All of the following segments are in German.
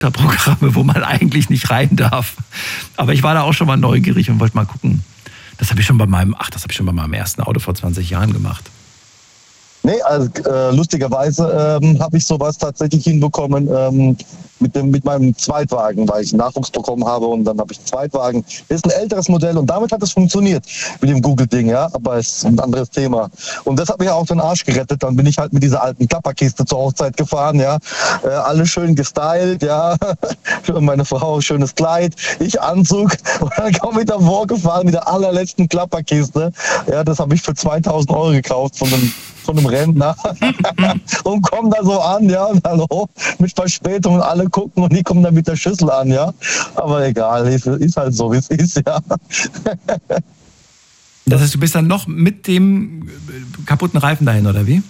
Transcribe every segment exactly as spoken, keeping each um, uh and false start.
Programme, wo man eigentlich nicht rein darf. Aber ich war da auch schon mal neugierig und wollte mal gucken. Das habe ich schon bei meinem, ach, das habe ich schon bei meinem ersten Auto vor zwanzig Jahren gemacht. Nee, also äh, lustigerweise ähm, habe ich sowas tatsächlich hinbekommen ähm, mit dem mit meinem Zweitwagen, weil ich einen Nachwuchs bekommen habe und dann habe ich einen Zweitwagen. Das ist ein älteres Modell und damit hat es funktioniert mit dem Google-Ding, ja, aber es ist ein anderes Thema. Und das hat mir auch den Arsch gerettet. Dann bin ich halt mit dieser alten Klapperkiste zur Hochzeit gefahren, ja, äh, alles schön gestylt, ja, meine Frau schönes Kleid, ich Anzug und dann komme ich da vorgefahren mit der allerletzten Klapperkiste. Ja, das habe ich für zweitausend Euro gekauft von einem von einem Rentner und kommen da so an, ja, und hallo, mit Verspätung und alle gucken und die kommen dann mit der Schüssel an, ja. Aber egal, ist, ist halt so, wie es ist, ja. Das heißt, du bist dann noch mit dem kaputten Reifen dahin, oder wie?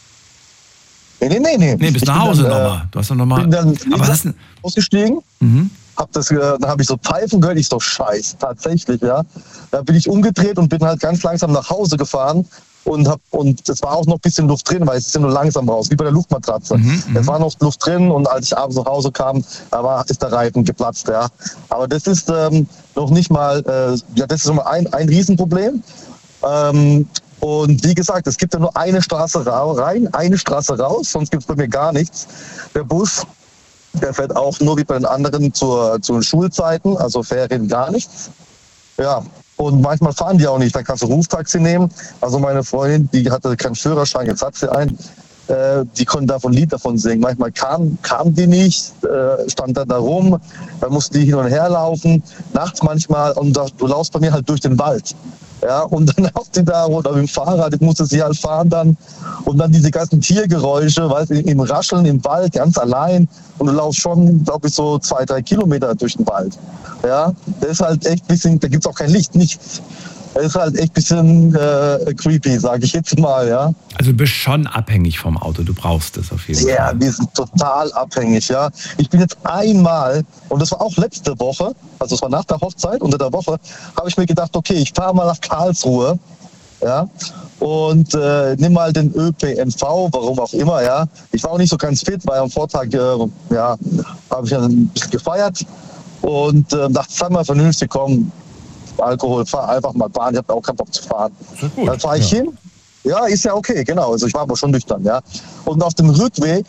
Nee, nee, nee. nee. Nee, bis nach Hause nochmal. Du hast doch nochmal. Bin dann aber hast du ausgestiegen. Mhm. Hab das, dann habe ich so Pfeifen gehört, ich so scheiß, tatsächlich, ja. Da bin ich umgedreht und bin halt ganz langsam nach Hause gefahren. Und, hab, und es war auch noch ein bisschen Luft drin, weil es ist ja nur langsam raus, wie bei der Luftmatratze. Mhm, es war noch Luft drin und als ich abends nach Hause kam, da war, ist der Reifen geplatzt. Ja. Aber das ist ähm, noch nicht mal, äh, ja, das ist schon mal ein, ein Riesenproblem. Ähm, und wie gesagt, es gibt ja nur eine Straße rein, eine Straße raus, sonst gibt es bei mir gar nichts. Der Bus, der fährt auch nur wie bei den anderen zur, zu den Schulzeiten, also Ferien gar nichts. Ja. Und manchmal fahren die auch nicht, dann kannst du Ruftaxi nehmen. Also meine Freundin, die hatte keinen Führerschein, jetzt hat sie einen, äh, die konnte davon ein Lied davon singen. Manchmal kam, kam die nicht, äh, stand dann da rum, dann musste die hin und her laufen, nachts manchmal, und da, du laufst bei mir halt durch den Wald. Ja, und dann lauft die da oder mit dem Fahrrad, ich musste sie halt fahren dann. Und dann diese ganzen Tiergeräusche, weißt du, im Rascheln im Wald, ganz allein. Und du laufst schon, glaube ich, so zwei, drei Kilometer durch den Wald. Ja, das ist halt echt ein bisschen, da gibt's auch kein Licht, nichts. Das ist halt echt ein bisschen äh, creepy, sage ich jetzt mal, ja. Also du bist schon abhängig vom Auto, du brauchst es auf jeden Ja, Fall. wir sind total abhängig, ja. Ich bin jetzt einmal, und das war auch letzte Woche, also es war nach der Hochzeit, unter der Woche, habe ich mir gedacht, okay, ich fahre mal nach Karlsruhe, ja, und äh, nimm mal den Ö P N V, warum auch immer, ja. Ich war auch nicht so ganz fit, weil am Vortag, äh, ja, habe ich ein bisschen gefeiert und äh, dachte, sag mal vernünftig, komm, Alkohol, fahr einfach mal Bahn, ich habe auch keinen Bock zu fahren. Gut, dann fahre ich ja. hin. Ja, ist ja okay, genau. Also ich war aber schon nüchtern, ja. Und auf dem Rückweg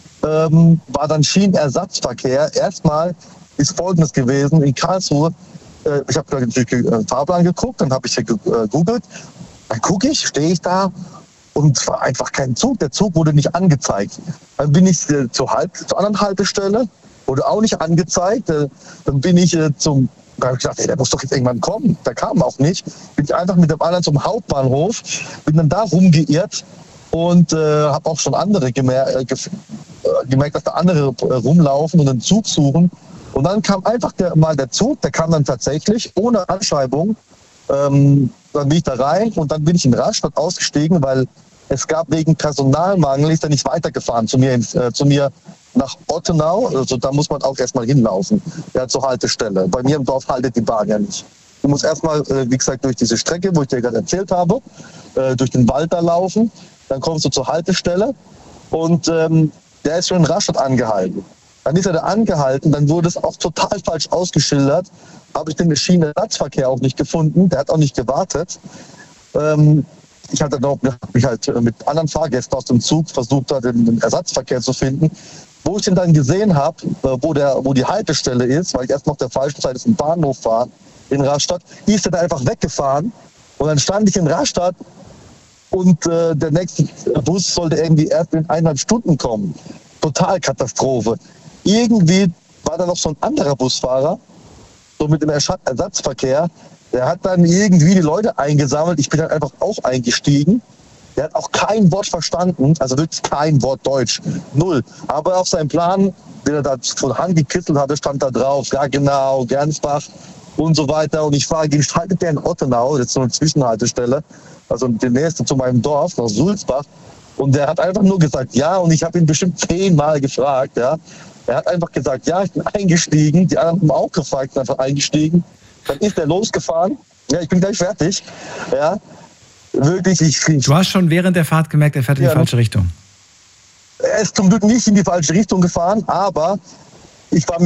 ähm, war dann Schienenersatzverkehr. Erstmal ist Folgendes gewesen in Karlsruhe. Äh, ich habe natürlich den Fahrplan geguckt, dann habe ich gegoogelt. Dann gucke ich, stehe ich da und es war einfach kein Zug. Der Zug wurde nicht angezeigt. Dann bin ich äh, zur, Halt, zur anderen Haltestelle, wurde auch nicht angezeigt. Äh, dann bin ich äh, zum Da habe ich gedacht, ey, der muss doch jetzt irgendwann kommen. Der kam auch nicht. Bin ich einfach mit dem anderen zum Hauptbahnhof, bin dann da rumgeirrt und äh, habe auch schon andere gemer äh, gef äh, gemerkt, dass da andere äh, rumlaufen und einen Zug suchen. Und dann kam einfach der, mal der Zug, der kam dann tatsächlich ohne Anschreibung. Ähm, dann bin ich da rein und dann bin ich in Rastatt ausgestiegen, weil es gab wegen Personalmangel, ist er nicht weitergefahren zu mir, ins, äh, zu mir nach Ottenau, also da muss man auch erstmal hinlaufen, ja, zur Haltestelle. Bei mir im Dorf haltet die Bahn ja nicht. Du musst erstmal, äh, wie gesagt, durch diese Strecke, wo ich dir gerade erzählt habe, äh, durch den Wald da laufen, dann kommst du zur Haltestelle und ähm, der ist schon in Rastatt angehalten. Dann ist er da angehalten, dann wurde es auch total falsch ausgeschildert, habe ich den Schienenersatzverkehr auch nicht gefunden, der hat auch nicht gewartet. Ähm, Ich hatte noch mich halt mit anderen Fahrgästen aus dem Zug versucht, da den Ersatzverkehr zu finden. Wo ich den dann gesehen habe, wo, der, wo die Haltestelle ist, weil ich erst noch auf der falschen Seite zum Bahnhof war, in Rastatt, ist er dann einfach weggefahren. Und dann stand ich in Rastatt und äh, der nächste Bus sollte irgendwie erst in eineinhalb Stunden kommen. Total Katastrophe. Irgendwie war da noch so ein anderer Busfahrer, so mit dem Ersatzverkehr. Der hat dann irgendwie die Leute eingesammelt. Ich bin dann einfach auch eingestiegen. Der hat auch kein Wort verstanden, also wirklich kein Wort Deutsch. Null. Aber auf seinem Plan, den er da von Hand gekitzelt hatte, stand da drauf, ja genau, Gernsbach und so weiter. Und ich fahre, schaltet der in Ottenau, das ist so eine Zwischenhaltestelle, also die nächste zu meinem Dorf, nach Sulzbach. Und der hat einfach nur gesagt, ja, und ich habe ihn bestimmt zehnmal gefragt, ja. Er hat einfach gesagt, ja, ich bin eingestiegen. Die anderen haben auch gefragt, sind einfach eingestiegen. Dann ist er losgefahren. Ja, ich bin gleich fertig. Ja, wirklich. Ich, ich, du hast schon während der Fahrt gemerkt, er fährt in die ja, falsche Richtung. Er ist zum Glück nicht in die falsche Richtung gefahren, aber ich war